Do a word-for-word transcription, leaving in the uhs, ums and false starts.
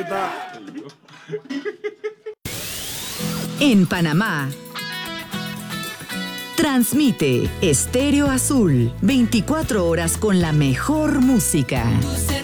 verdad. En Panamá. Transmite Estéreo Azul, veinticuatro horas con la mejor música.